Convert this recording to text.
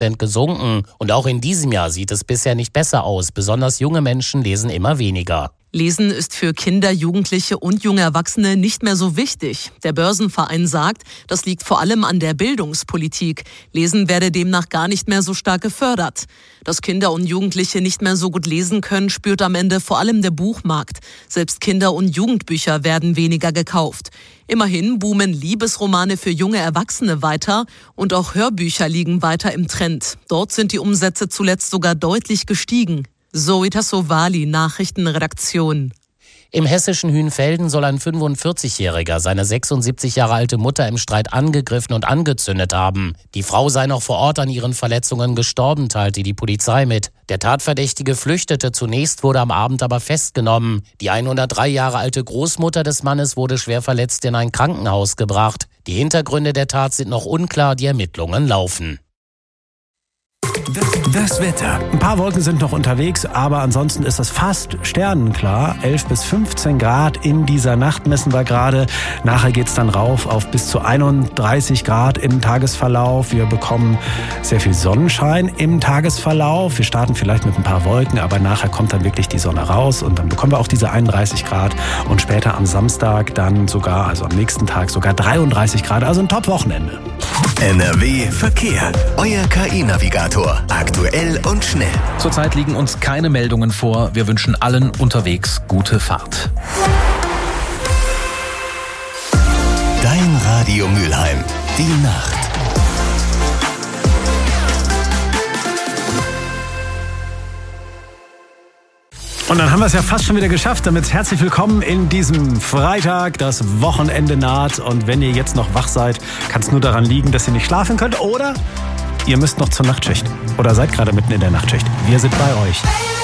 gesunken. Und auch in diesem Jahr sieht es bisher nicht besser aus. Besonders junge Menschen lesen immer weniger. Lesen ist für Kinder, Jugendliche und junge Erwachsene nicht mehr so wichtig. Der Börsenverein sagt, das liegt vor allem an der Bildungspolitik. Lesen werde demnach gar nicht mehr so stark gefördert. Dass Kinder und Jugendliche nicht mehr so gut lesen können, spürt am Ende vor allem der Buchmarkt. Selbst Kinder- und Jugendbücher werden weniger gekauft. Immerhin boomen Liebesromane für junge Erwachsene weiter und auch Hörbücher liegen weiter im Trend. Dort sind die Umsätze zuletzt sogar deutlich gestiegen. Zoe Tassovali, Nachrichtenredaktion. Im hessischen Hünfelden soll ein 45-Jähriger seine 76 Jahre alte Mutter im Streit angegriffen und angezündet haben. Die Frau sei noch vor Ort an ihren Verletzungen gestorben, teilte die Polizei mit. Der Tatverdächtige flüchtete zunächst, wurde am Abend aber festgenommen. Die 103 Jahre alte Großmutter des Mannes wurde schwer verletzt in ein Krankenhaus gebracht. Die Hintergründe der Tat sind noch unklar, die Ermittlungen laufen. Das Wetter. Ein paar Wolken sind noch unterwegs, aber ansonsten ist es fast sternenklar. 11 bis 15 Grad in dieser Nacht messen wir gerade. Nachher geht es dann rauf auf bis zu 31 Grad im Tagesverlauf. Wir bekommen sehr viel Sonnenschein im Tagesverlauf. Wir starten vielleicht mit ein paar Wolken, aber nachher kommt dann wirklich die Sonne raus und dann bekommen wir auch diese 31 Grad und später am Samstag dann sogar, also am nächsten Tag sogar 33 Grad, also ein Top-Wochenende. NRW Verkehr. Euer KI-Navigator. Aktuell und schnell. Zurzeit liegen uns keine Meldungen vor. Wir wünschen allen unterwegs gute Fahrt. Dein Radio Mülheim. Die Nacht. Und dann haben wir es ja fast schon wieder geschafft. Damit herzlich willkommen in diesem Freitag. Das Wochenende naht. Und wenn ihr jetzt noch wach seid, kann es nur daran liegen, dass ihr nicht schlafen könnt. Oder ihr müsst noch zur Nachtschicht. Oder seid gerade mitten in der Nachtschicht. Wir sind bei euch.